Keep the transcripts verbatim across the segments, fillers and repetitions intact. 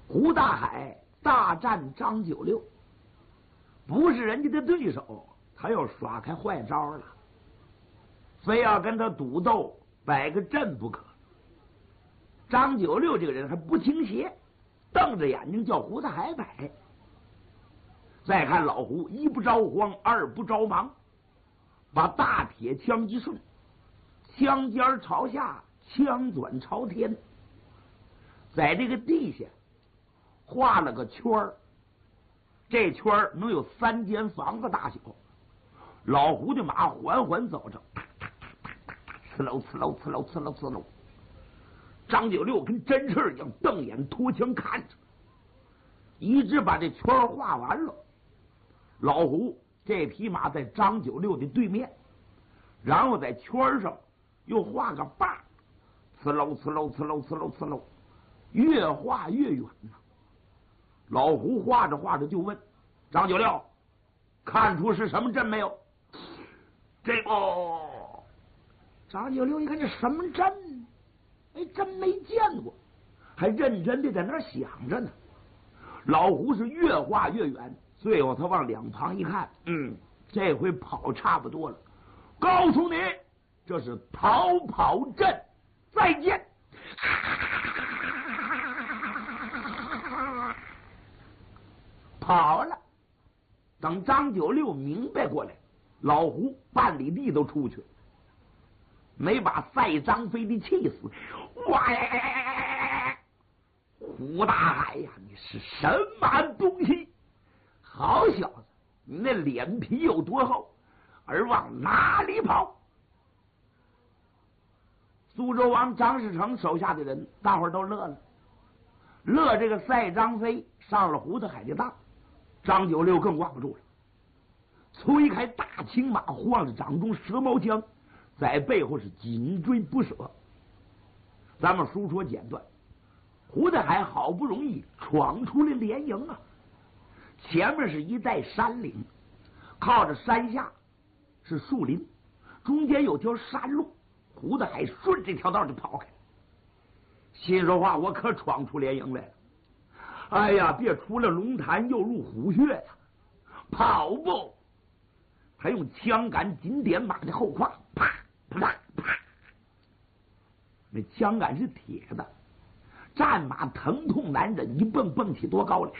胡大海大战张九六，不是人家的对手，他又耍开坏招了，非要跟他赌斗摆个阵不可。张九六这个人还不听邪，瞪着眼睛叫胡大海摆。再看老胡一不着慌二不着忙，把大铁枪一顺，枪尖朝下，枪转朝天，在这个地下画了个圈儿，这圈儿能有三间房子大小。老胡的马缓缓走着，呲溜呲溜呲溜呲溜呲溜。张九六跟真事一样，瞪眼拖枪看着，一直把这圈画完了。老胡这匹马在张九六的对面，然后在圈上又画个把，呲溜呲溜呲溜呲溜呲溜，越画越远呢。老胡画着画着就问张九六：“看出是什么阵没有？”这不，张九六一看这什么阵？哎，真没见过，还认真的在那儿想着呢。老胡是越画越远，最后他往两旁一看，嗯，这回跑差不多了。告诉你，这是逃跑阵，再见。跑了。等张九六明白过来，老胡半里地都出去了，没把赛张飞的气死。哇呀！胡大海呀，你是什么东西？好小子，你那脸皮有多厚，而往哪里跑？苏州王张士诚手下的人，大伙儿都乐了，乐这个赛张飞上了胡大海的当。张九六更挂不住了，催开大青马，晃着掌中蛇矛枪，在背后是紧追不舍。咱们书说简短，胡大海好不容易闯出了连营啊！前面是一带山岭，靠着山下是树林，中间有条山路，胡大海顺这条道就跑开了。心说话，我可闯出连营来了！哎呀，别出了龙潭又入虎穴呀！跑不！他用枪杆紧点马的后胯，啪啪啪！那枪杆是铁的，战马疼痛难忍，一蹦蹦起多高来！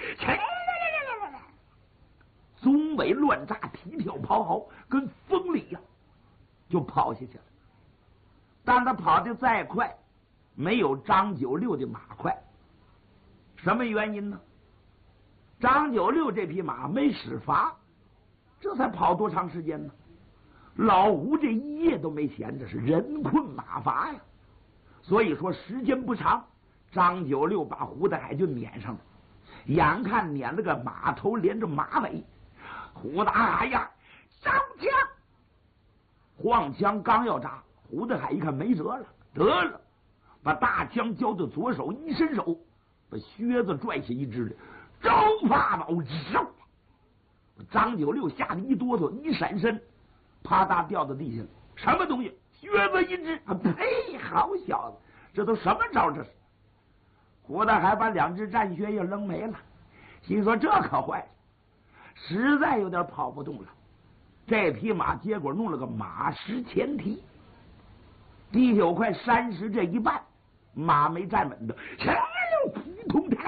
鬃尾乱炸，蹄跳咆哮，跟风里一样，就跑下去了。但他跑得再快，没有张九六的马快。什么原因呢？张九六这匹马没使罚，这才跑多长时间呢？老胡这一夜都没闲着，是人困马乏呀。所以说时间不长，张九六把胡大海就撵上了，眼看撵了个马头连着马尾，胡大海呀，上枪！晃枪刚要扎，胡大海一看没辙了，得了，把大枪交到左手，一伸手把靴子拽下一只来，招发宝招！张九六吓得一哆嗦，一闪身，啪嗒掉到地下了。什么东西？靴子一只！啊，呸！好小子，这都什么招？这是！胡大海把两只战靴也扔没了，心说这可坏了，实在有点跑不动了。这匹马结果弄了个马失前蹄，地下有块山石，这一绊，马没站稳的，扑通，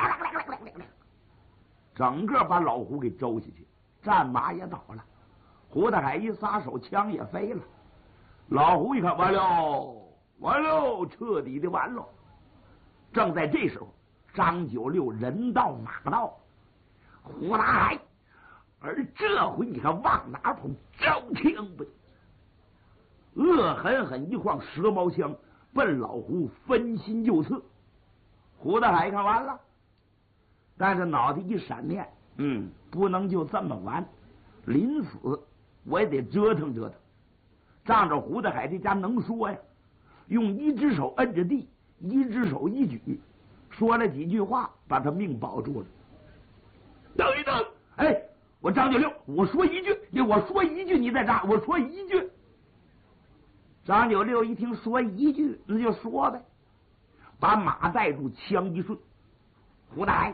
整个把老胡给周下去，战马也倒了。胡大海一撒手，枪也飞了。老胡一看，完喽，完喽，彻底的完喽。正在这时候，张九六人到马到，胡大海，而这回你看往哪跑，招听不？恶狠狠一晃蛇矛枪，奔老胡分心就刺。胡大海一看完了，但是脑袋一闪念，嗯，不能就这么完，临死我也得折腾折腾。仗着胡大海这家能说呀，用一只手摁着地，一只手一举，说了几句话，把他命保住了。等一等，哎，我张九六，我说一句，你我说一句，你再扎，我说一句。张九六一听说一句，那就说呗，把马带住，枪一顺。胡大海，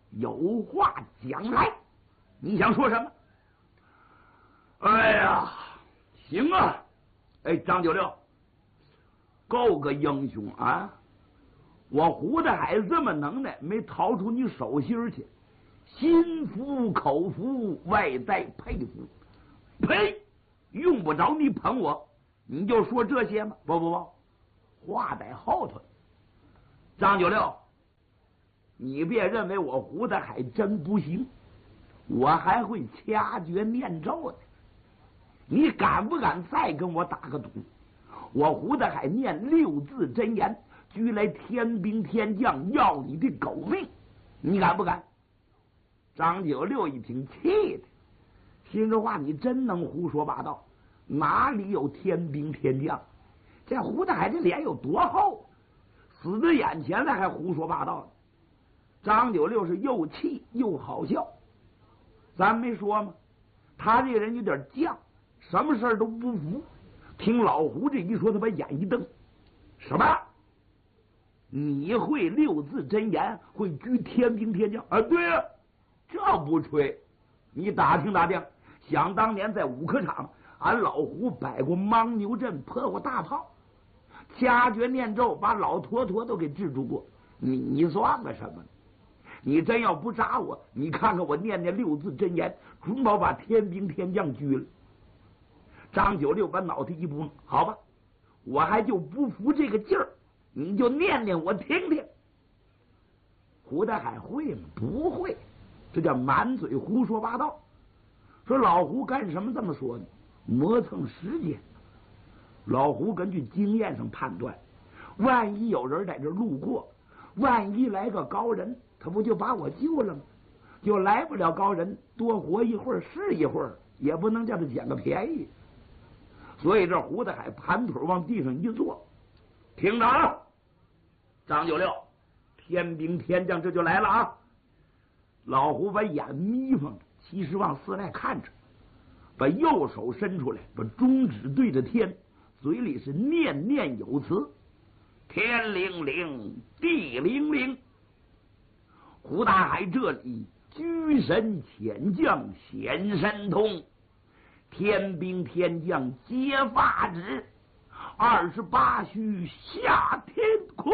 有话讲来，你想说什么？哎呀，行啊！哎，张九六，够个英雄啊！我胡大海这么能耐，没逃出你手心去，心服口服，外带佩服。呸！用不着你捧我，你就说这些吗？不不不，话在后头。张九六，你别认为我胡大海真不行，我还会掐诀念咒的。你敢不敢再跟我打个赌？我胡大海念六字真言，居来天兵天将要你的狗命，你敢不敢？张九六一听，气的心说话，你真能胡说八道，哪里有天兵天将？这胡大海这脸有多厚，死在眼前了还胡说八道呢。张九六是又气又好笑，咱没说吗？他这个人有点犟，什么事儿都不服。听老胡这一说，他把眼一瞪，什么？你会六字真言，会居天兵天将啊？对呀、啊，这不吹。你打听打听，想当年在五科场，俺老胡摆过牦牛阵，破过大炮，掐诀念咒，把老坨坨都给制住过。你你算个什么？你真要不扎我，你看看我念念六字真言，准保把天兵天将拘了。张九六把脑袋一拨，好吧，我还就不服这个劲儿，你就念念我听听。胡大海会吗？不会，这叫满嘴胡说八道。说老胡干什么这么说呢？磨蹭时间。老胡根据经验上判断，万一有人在这路过，万一来个高人，他不就把我救了吗？就来不了高人，多活一会儿是一会儿，也不能叫他捡个便宜。所以这胡大海盘腿往地上一坐，听着啊，张九六，天兵天将这就来了啊！老胡把眼眯缝，其实往寺外看着，把右手伸出来，把中指对着天，嘴里是念念有词：天灵灵，地灵灵。胡大海这里居神遣将显神通，天兵天将皆发旨，二十八须下天空。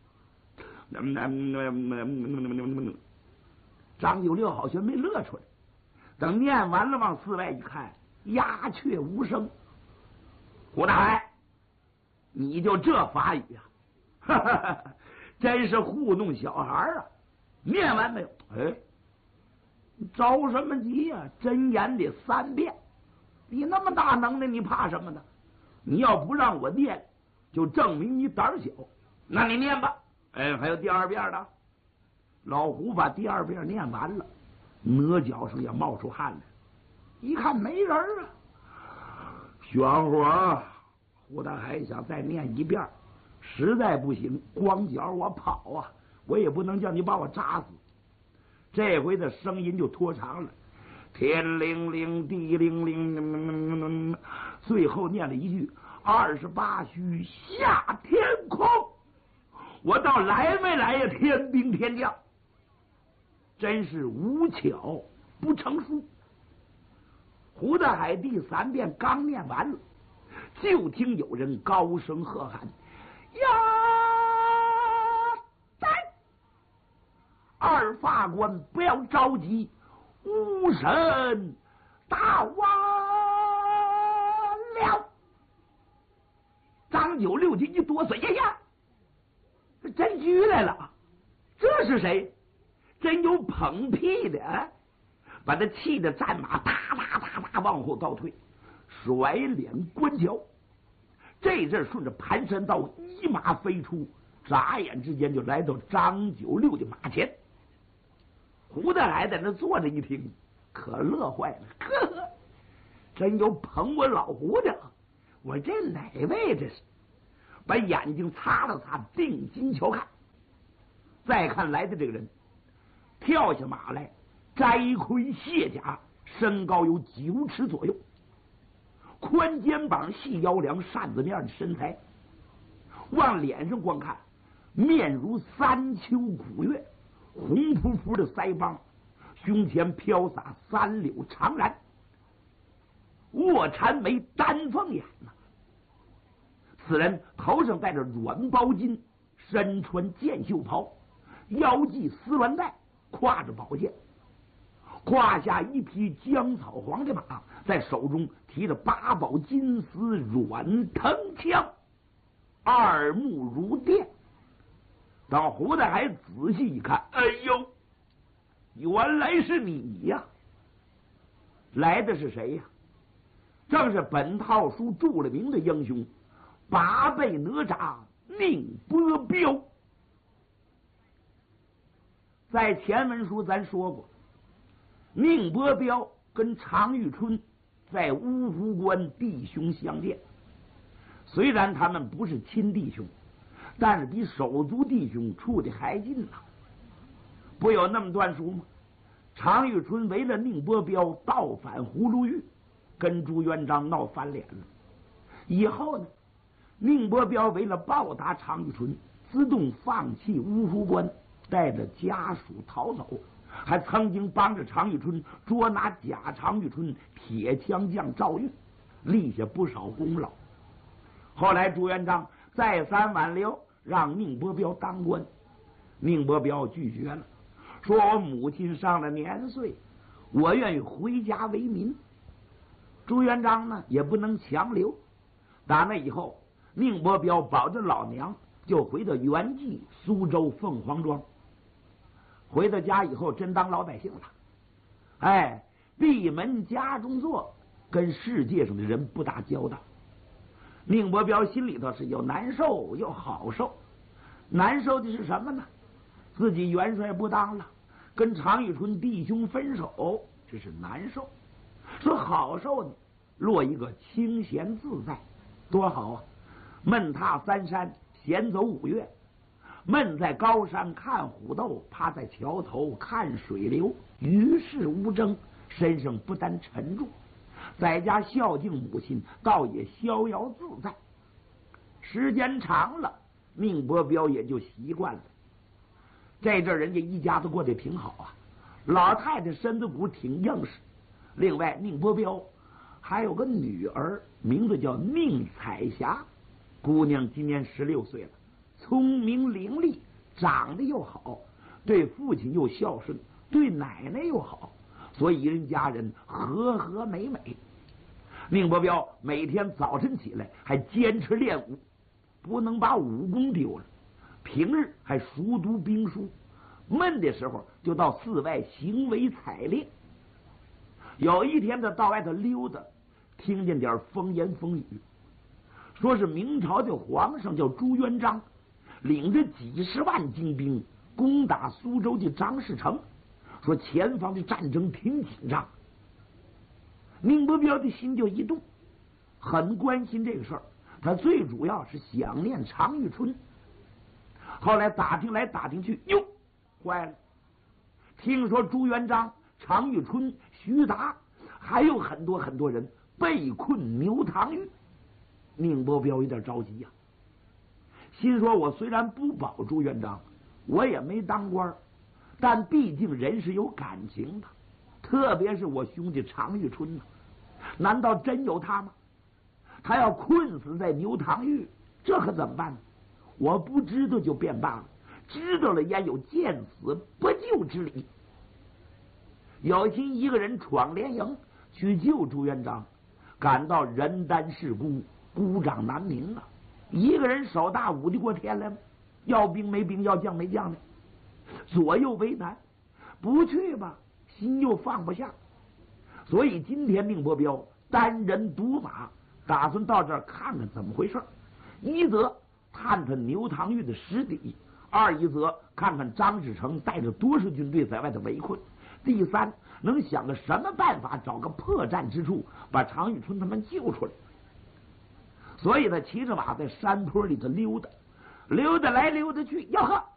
张九六好像没乐出来，等念完了往寺外一看，鸦雀无声。胡大海，你就这法语啊？哈哈哈，真是糊弄小孩啊！念完没有？哎，着什么急呀、啊？真言得三遍。你那么大能耐，你怕什么呢？你要不让我念，就证明你胆小。那你念吧。哎，还有第二遍呢。老胡把第二遍念完了，额角上也冒出汗来。一看没人啊，玄乎啊！胡大海想再念一遍，实在不行，光脚我跑啊，我也不能叫你把我扎死。这回的声音就拖长了。天灵灵，地灵灵，最后念了一句：二十八须下天空。我倒来没来呀？天兵天将，真是无巧不成书。胡大海第三遍刚念完了，就听有人高声喝喊：呀！在二法官不要着急，巫神打完了。张九六就一哆嗦，呀呀，这真拘来了！这是谁？真有捧屁的啊！把他气得战马哒哒哒哒往后倒退，甩脸观瞧。这阵顺着盘山道一马飞出，眨眼之间就来到张九六的马前。胡大海在那坐着一听，可乐坏了，呵呵，真有捧我老胡的，我这哪位这是？把眼睛擦了擦，定睛瞧看，再看来的这个人，跳下马来，摘盔卸甲，身高有九尺左右，宽肩膀细腰梁，扇子面的身材。往脸上观看，面如三秋古月， 红扑扑的腮帮，胸前飘洒三绺长髯，卧蚕眉，丹凤眼呐。此人头上戴着软包巾，身穿箭袖袍，腰系丝鸾带，挎着宝剑，胯下一匹姜草黄的马，在手中提着八宝金丝软藤枪，二目如电。到胡大海仔细一看，哎呦，原来是你呀！来的是谁呀？正是本套书著了名的英雄八倍哪吒宁波彪。在前文书咱说过，宁波彪跟常遇春在乌湖关弟兄相见，虽然他们不是亲弟兄，但是比手足弟兄处的还近了。不有那么段书吗？常遇春为了宁波彪倒反葫芦峪，跟朱元璋闹翻脸了。以后呢，宁波彪为了报答常遇春，自动放弃乌湖关，带着家属逃走，还曾经帮着常遇春捉拿假常遇春铁枪将赵玉，立下不少功劳。后来朱元璋再三挽留，让宁波彪当官，宁波彪拒绝了，说我母亲上了年岁，我愿意回家为民。朱元璋呢也不能强留。打那以后，宁波彪保着老娘就回到原籍苏州凤凰庄。回到家以后，真当老百姓了，哎，闭门家中坐，跟世界上的人不打交道。宁波彪心里头是又难受又好受。难受的是什么呢？自己元帅不当了，跟常遇春弟兄分手，这是难受。说好受呢，落一个清闲自在，多好啊！闷踏三山，闲走五岳，闷在高山看虎斗，趴在桥头看水流，与世无争，身上不但沉重，在家孝敬母亲，倒也逍遥自在。时间长了，宁波彪也就习惯了。这阵人家一家子过得挺好啊，老太太身子骨挺硬实。另外，宁波彪还有个女儿，名字叫宁彩霞，姑娘今年十六岁了，聪明伶俐，长得又好，对父亲又孝顺，对奶奶又好，所以一人家人和和美美。宁波彪每天早晨起来还坚持练武，不能把武功丢了。平日还熟读兵书，闷的时候就到寺外行为采练。有一天他到外头溜达，听见点风言风语，说是明朝的皇上叫朱元璋，领着几十万精兵攻打苏州的张士诚，说前方的战争挺紧张。宁波彪的心就一动，很关心这个事儿。他最主要是想念常遇春。后来打听来打听去，哟，坏了！听说朱元璋、常遇春、徐达还有很多很多人被困牛塘峪。宁波彪有点着急呀、啊，心说：我虽然不保朱元璋，我也没当官，但毕竟人是有感情的，特别是我兄弟常遇春呢，难道真有他吗？他要困死在牛塘峪，这可怎么办呢？我不知道就便罢了，知道了焉有见死不救之理。有心一个人闯连营去救朱元璋，感到人单势孤，孤掌难鸣啊！一个人手大舞得过天来吗？要兵没兵，要将没将的，左右为难。不去吧，心又放不下。所以今天宁波彪单人独马，打算到这儿看看怎么回事。一则探探牛塘峪的实底，二一则看看张士诚带着多少军队在外头围困，第三能想个什么办法找个破绽之处把常遇春他们救出来。所以他骑着马在山坡里头溜达，溜达来溜达去，哟呵，